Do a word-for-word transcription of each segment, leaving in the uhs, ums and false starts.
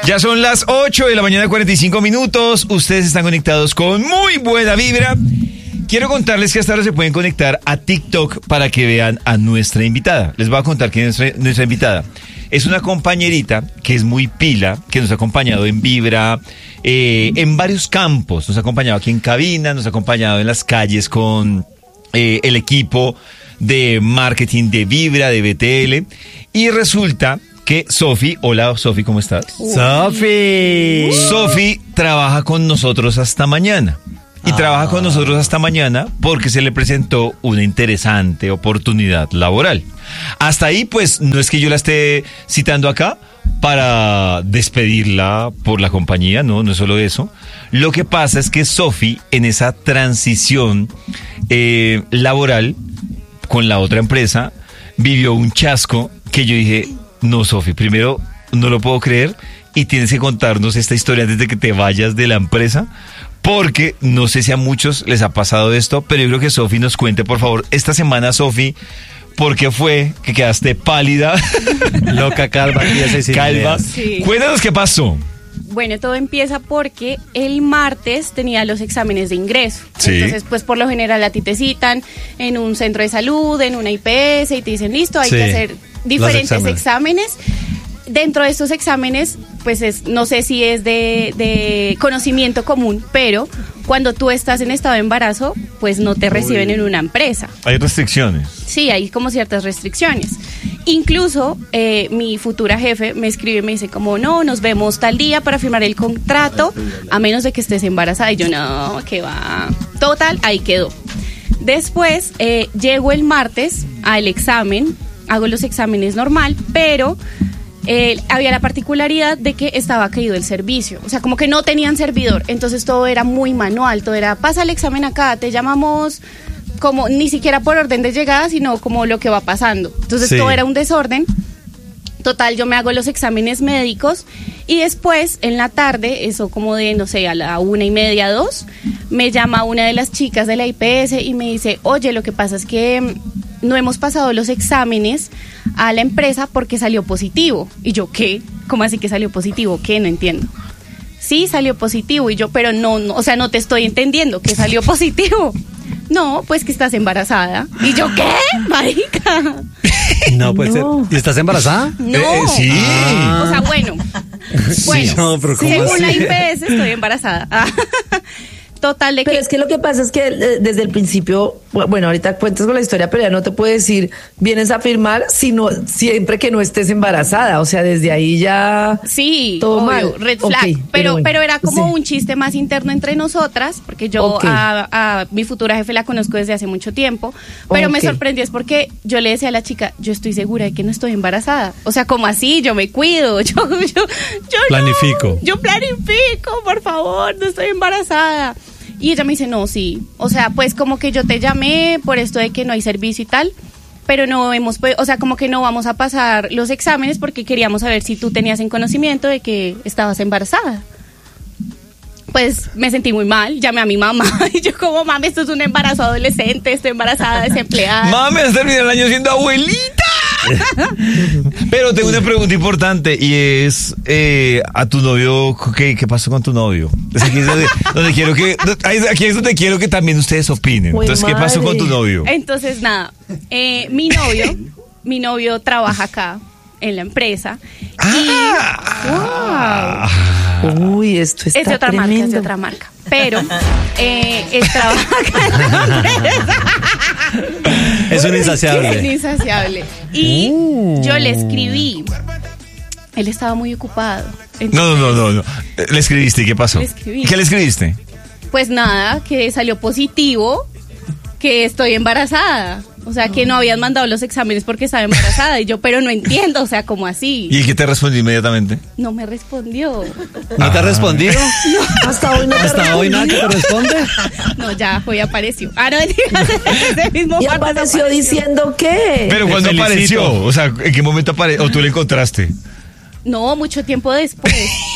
Ya son las ocho de la mañana, cuarenta y cinco minutos. Ustedes están conectados con muy buena vibra. Quiero contarles que hasta ahora se pueden conectar a TikTok para que vean a nuestra invitada. Les voy a contar quién es nuestra, nuestra invitada. Es una compañerita que es muy pila, que nos ha acompañado en Vibra, eh, en varios campos. Nos ha acompañado aquí en cabina, nos ha acompañado en las calles con eh, el equipo de marketing de Vibra, de B T L. Y resulta que Sofi, hola Sofi, ¿cómo estás? Sofi. Sofi trabaja con nosotros hasta mañana. Y ah. trabaja con nosotros hasta mañana porque se le presentó una interesante oportunidad laboral. Hasta ahí, pues, no es que yo la esté citando acá para despedirla por la compañía, no, no es solo eso. Lo que pasa es que Sofi, en esa transición eh, laboral con la otra empresa, vivió un chasco que yo dije, no, Sofi, primero, no lo puedo creer y tienes que contarnos esta historia antes de que te vayas de la empresa. Porque no sé si a muchos les ha pasado esto, pero yo creo que Sofi nos cuente, por favor. Esta semana, Sofi, ¿por qué fue que quedaste pálida? Loca, calva, calva. Sí. Cuéntanos qué pasó. Bueno, todo empieza porque el martes tenía los exámenes de ingreso. Sí. Entonces, pues por lo general a ti te citan en un centro de salud, en una I P S y te dicen, listo, hay sí. que hacer diferentes exámenes. exámenes. Dentro de estos exámenes, pues es, no sé si es de, de conocimiento común, pero cuando tú estás en estado de embarazo, pues no te reciben Uy. en una empresa. Hay restricciones. Sí, hay como ciertas restricciones. Incluso eh, mi futura jefe me escribe y me dice como, no, nos vemos tal día para firmar el contrato, a menos de que estés embarazada. Y yo, no, ¿qué va? Total, ahí quedó. Después, eh, llego el martes al examen, hago los exámenes normal, pero... Eh, había la particularidad de que estaba caído el servicio, o sea, como que no tenían servidor, entonces todo era muy manual, todo era, pasa el examen acá, te llamamos como, ni siquiera por orden de llegada, sino como lo que va pasando, entonces sí. todo era un desorden. Total, yo me hago los exámenes médicos y después, en la tarde, eso como de, no sé, a la una y media, dos, me llama una de las chicas de la I P S y me dice, oye, lo que pasa es que no hemos pasado los exámenes a la empresa porque salió positivo. Y yo, ¿qué? ¿Cómo así que salió positivo? ¿Qué? No entiendo. Sí, salió positivo. Y yo, pero no, no, o sea, no te estoy entendiendo que salió positivo. No, pues que estás embarazada. Y yo, ¿qué? Marica. No, pues, no. ¿Y estás embarazada? No. Eh, sí. Ah. O sea, bueno. Bueno, sí, no, pero ¿cómo según así? la I P S estoy embarazada. Total de que... Pero es que lo que pasa es que eh, desde el principio, bueno, ahorita cuentas con la historia, pero ya no te puede decir, vienes a firmar, sino siempre que no estés embarazada, o sea, desde ahí ya... Sí, todo obvio, mal. red flag, Okay, pero, pero, bueno, pero era como sí. un chiste más interno entre nosotras, porque yo Okay. a, a mi futura jefe la conozco desde hace mucho tiempo, pero Okay. me sorprendió es porque yo le decía a la chica, yo estoy segura de que no estoy embarazada, o sea, como así, yo me cuido, yo, yo, yo planifico. No, yo planifico, por favor, no estoy embarazada. Y ella me dice, no, sí, o sea, pues como que yo te llamé por esto de que no hay servicio y tal, pero no hemos, o sea, como que no vamos a pasar los exámenes porque queríamos saber si tú tenías en conocimiento de que estabas embarazada. Pues me sentí muy mal, llamé a mi mamá y yo como, mami, esto es un embarazo adolescente, estoy embarazada, desempleada. Mami, has terminado el año siendo abuelita. Pero tengo una pregunta importante y es eh, a tu novio, ¿qué, ¿qué pasó con tu novio? Es aquí es donde, donde quiero que, aquí es donde quiero que también ustedes opinen. Muy Entonces, ¿qué madre. pasó con tu novio? Entonces, nada, eh, mi novio, mi novio trabaja acá en la empresa. Ah, Y, wow, Uy, esto está es de otra tremendo. marca, es de otra marca. Pero eh, él trabaja acá en la empresa. Es un insaciable. Es un insaciable. Y Uh. yo le escribí. Él estaba muy ocupado. Entonces, no, no, no, no. Le escribiste, ¿y qué pasó? Le escribí. ¿Qué le escribiste? Pues nada, que salió positivo, que estoy embarazada. O sea, que no habían mandado los exámenes porque estaba embarazada. Y yo, pero no entiendo, o sea, ¿cómo así? ¿Y qué te respondió inmediatamente? No me respondió. ¿No te ha respondido? No, hasta hoy no te ¿Hasta hoy nada que te responde? No, ya hoy apareció. Ah, no, ese mismo Y martes apareció apareció. diciendo qué. Pero Te cuando felicito. apareció, o sea, ¿en qué momento apareció? ¿O tú le encontraste? No, mucho tiempo después.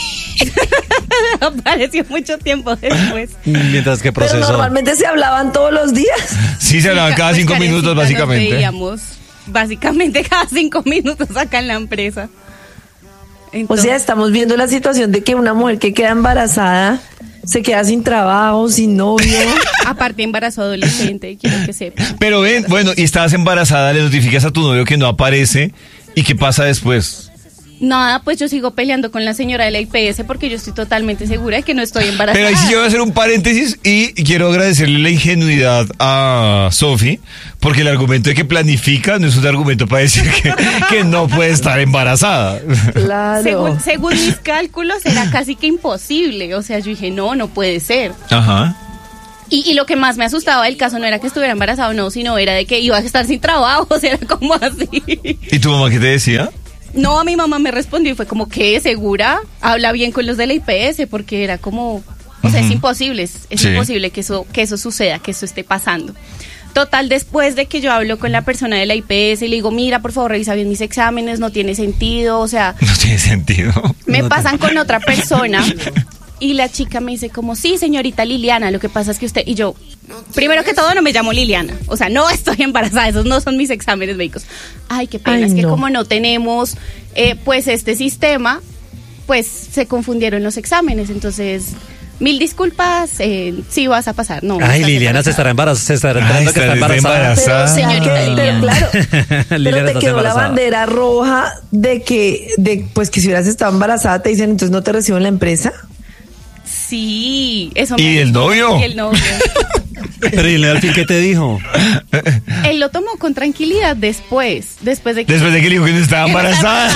Apareció mucho tiempo después. Mientras que Pero procesó. normalmente se hablaban todos los días. Sí, se hablaban cada Pues, cinco Karencita, minutos, nos básicamente. veíamos básicamente cada cinco minutos acá en la empresa. Entonces, O sea, estamos viendo la situación de que una mujer que queda embarazada se queda sin trabajo, sin novio. aparte embarazo adolescente, quiero que sepa. Pero ven, bueno, y estabas embarazada, le notificas a tu novio que no aparece. ¿Y qué pasa después? Nada, pues yo sigo peleando con la señora de la I P S porque yo estoy totalmente segura de que no estoy embarazada. Pero ahí sí yo voy a hacer un paréntesis y quiero agradecerle la ingenuidad a Sofi, porque el argumento de que planifica no es un argumento para decir que, que no puede estar embarazada. Claro. Según, según mis cálculos era casi que imposible. O sea, yo dije, no, no puede ser. Ajá. Y, y lo que más me asustaba del caso no era que estuviera embarazada o no, sino era de que iba a estar sin trabajo. O sea, era como así. ¿Y tu mamá qué te decía? No, mi mamá me respondió y fue como, ¿qué? ¿Segura? Habla bien con los de la I P S, porque era como, o sea, Ujú. es imposible, es, es Sí. imposible que eso, que eso suceda, que eso esté pasando. Total, después de que yo hablo con la persona de la I P S y le digo, mira, por favor, revisa bien mis exámenes, no tiene sentido, o sea, No tiene sentido. me No pasan con otra persona y la chica me dice como, sí, señorita Liliana, lo que pasa es que usted, y yo, primero que todo no me llamo Liliana, o sea, no estoy embarazada, esos no son mis exámenes médicos. Ay, qué pena, Ay, es que no. como no tenemos eh, pues este sistema, pues se confundieron los exámenes, entonces, mil disculpas, eh, sí vas a pasar, no. Ay, estás Liliana se estará embarazada. embarazada, se estará Ay, enterando que está está embarazada. Pero, o sea, Señorita que- pero Liliana. claro, pero Liliana, te estás quedó la embarazada. bandera roja de que, de, pues que si hubieras estado embarazada te dicen, entonces no te recibo en la empresa. Sí, eso ¿Y me- el novio? Y el novio. Pero ¿y al fin qué te dijo? Él lo tomó con tranquilidad después, después de que... Después de que le dijo que no estaba embarazada.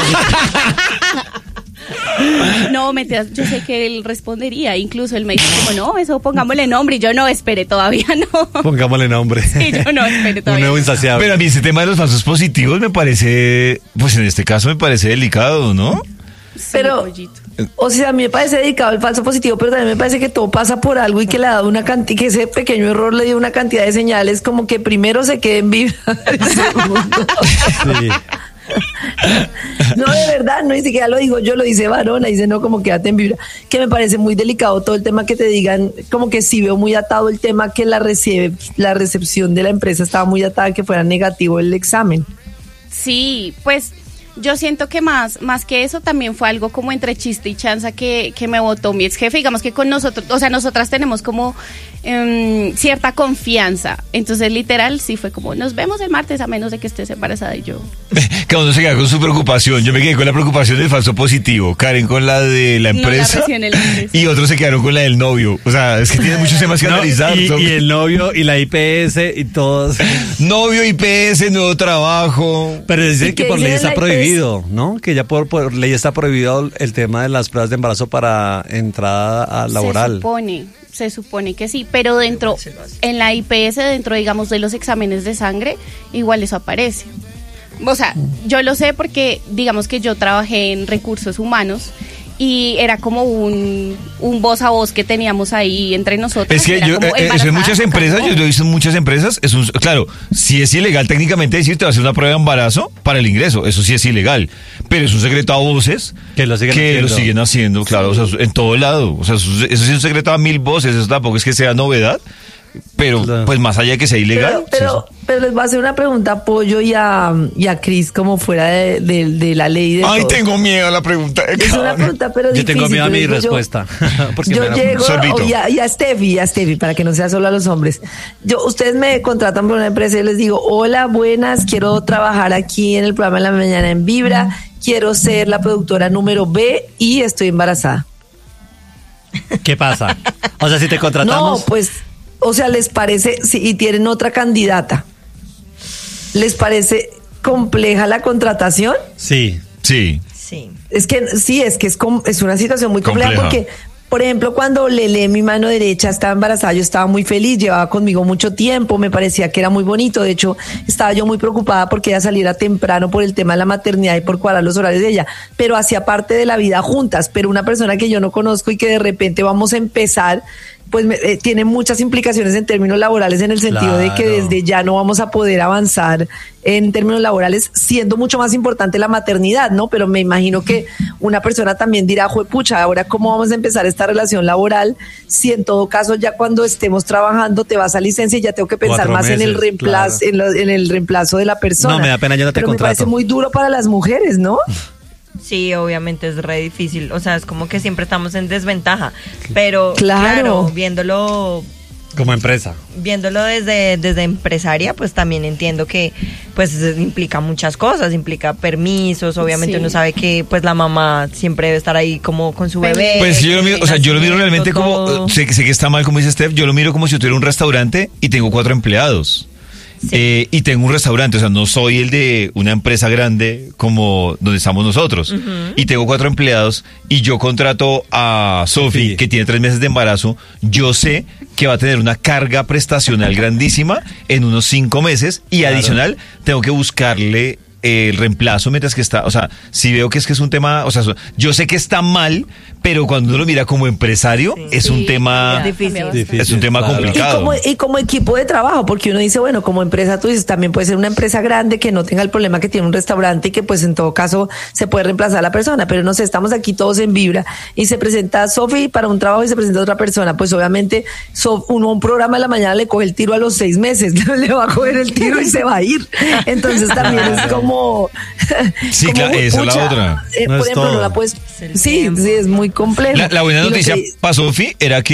No, mentiras, yo sé que él respondería, incluso él me dijo como, no, eso pongámosle nombre, y yo no, espere, todavía no. Pongámosle nombre. Sí, yo no, espere, Un todavía nuevo no. insaciable. Pero a mí ese tema de los falsos positivos me parece, pues en este caso me parece delicado, ¿no? Sí, Pero, pollito. o sea, a mí me parece dedicado el falso positivo, pero también me parece que todo pasa por algo y que le ha dado una cantidad, que ese pequeño error le dio una cantidad de señales como que primero se quede en vibra. segundo. Sí. No, de verdad, no, ni siquiera lo digo yo, lo dice Varona, dice no, como quédate en vibra, que me parece muy delicado todo el tema que te digan, como que sí veo muy atado el tema que la, recibe, la recepción de la empresa estaba muy atada, que fuera negativo el examen. Sí, pues yo siento que más, más que eso también fue algo como entre chiste y chanza que, que me votó mi ex jefe. Digamos que con nosotros, o sea, nosotras tenemos como em, cierta confianza. Entonces, literal, sí fue como, nos vemos el martes a menos de que estés embarazada y yo. Cada uno se queda con su preocupación. Yo me quedé con la preocupación del falso positivo, Karen con la de la No la empresa, recién en la empresa. y otros se quedaron con la del novio. O sea, es que tiene muchos temas que No, analizar. y, Son- y el novio y la I P S y todos. Novio, I P S, nuevo trabajo. Pero ¿Y dicen que qué por dicen ley en está la I P S? prohibido, ¿no? Que ya por, por ley está prohibido el tema de las pruebas de embarazo para entrada a Se laboral. supone, se supone que sí, pero dentro, en la I P S, dentro, digamos, de los exámenes de sangre, igual eso aparece. O sea, yo lo sé porque, digamos que yo trabajé en recursos humanos y era como un, un voz a voz que teníamos ahí entre nosotros. Es que Era yo, como, eh, eso en embarazada, muchas empresas, no. yo lo he visto en muchas empresas, es un, claro, sí es ilegal técnicamente decir te va a hacer una prueba de embarazo para el ingreso, eso sí es ilegal, pero es un secreto a voces Que lo siguen que haciendo. lo siguen haciendo, claro, o sea, en todo lado, o sea, eso, eso sí es un secreto a mil voces, eso tampoco es que sea novedad, pero Claro. pues más allá de que sea ilegal. Pero, pero, pero les voy a hacer una pregunta a Pollo y a, y a Cris como fuera de, de- de la ley de Ay, todo. tengo miedo a la pregunta. de Es una Karen. pregunta, pero Yo difícil. tengo miedo a mi pero yo- respuesta. Porque Yo me la- llego, Sorbito. o- y a, y a Steffi, y a Steffi, para que no sea solo a los hombres. Yo, ustedes me contratan por una empresa y les digo, hola, buenas, quiero trabajar aquí en el programa de la mañana en Vibra, quiero ser la productora número B y estoy embarazada. ¿Qué pasa? O sea, si te No, contratamos. pues, o sea, les parece, sí, y tienen otra candidata, ¿les parece compleja la contratación? Sí. Sí. Sí. Es que sí, es que es, com- es una situación muy compleja, Compleja. porque, por ejemplo, cuando Lele, mi mano derecha, estaba embarazada, yo estaba muy feliz, llevaba conmigo mucho tiempo, me parecía que era muy bonito. De hecho, estaba yo muy preocupada porque ella saliera temprano por el tema de la maternidad y por cuadrar los horarios de ella, pero hacía parte de la vida juntas. Pero una persona que yo no conozco y que de repente vamos a empezar, pues me- eh, tiene muchas implicaciones en términos laborales, en el sentido de que Claro. desde ya no vamos a poder avanzar en términos laborales, siendo mucho más importante la maternidad, ¿no? Pero me imagino que una persona también dirá, juepucha, ahora cómo vamos a empezar esta relación laboral, si en todo caso ya cuando estemos trabajando te vas a licencia y ya tengo que pensar Cuatro más en el meses, reemplazo, claro. en, lo- en el reemplazo de la persona. No, me da pena, yo no te Pero me contrato. parece muy duro para las mujeres, ¿no? Sí, obviamente es re difícil, o sea, es como que siempre estamos en desventaja, pero Claro. claro, viéndolo Como empresa. viéndolo desde, desde empresaria, pues también entiendo que pues implica muchas cosas, implica permisos, obviamente Sí. uno sabe que pues la mamá siempre debe estar ahí como con su bebé. Pues yo lo miro, o sea, yo lo miro realmente todo. como, sé, sé que está mal como dice Steph, yo lo miro como si yo tuviera un restaurante y tengo cuatro empleados. Sí. Eh, y tengo un restaurante, o sea, no soy el de una empresa grande como donde estamos nosotros. Y tengo cuatro empleados y yo contrato a Sofi, Sí. que tiene tres meses de embarazo. Yo sé que va a tener una carga prestacional grandísima en unos cinco meses y Claro. adicional tengo que buscarle eh, el reemplazo mientras que está, o sea, si veo que es que es un tema, o sea, so- yo sé que está mal, pero cuando uno lo mira como empresario, Sí. es un Sí, tema... ya, difícil. cambia bastante. Difícil, Es un tema claro. Y complicado. como, y como equipo de trabajo, porque uno dice, bueno, como empresa, tú dices, también puede ser una empresa grande que no tenga el problema que tiene un restaurante y que pues en todo caso se puede reemplazar a la persona, pero no sé, estamos aquí todos en vibra y se presenta Sofi para un trabajo y se presenta otra persona, pues obviamente so- uno un programa de la mañana le coge el tiro a los seis meses, le va a coger el tiro y se va a ir. Entonces también es como... Sí, como, claro, esa es la pucha, otra. eh, No por es ejemplo, todo. no la puedes... el Sí, tiempo. sí, es muy complejo. La, la buena Y lo noticia que- para Sofi era que